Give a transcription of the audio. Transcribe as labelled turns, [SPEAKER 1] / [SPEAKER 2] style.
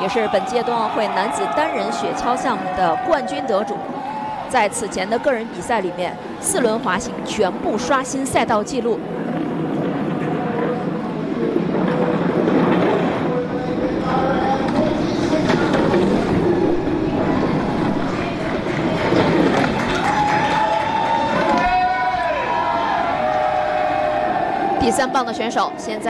[SPEAKER 1] 也是本届冬奥会男子单人雪橇项目的冠军得主。在此前的个人比赛里面，4轮滑行全部刷新赛道纪录。 第3棒的选手现在。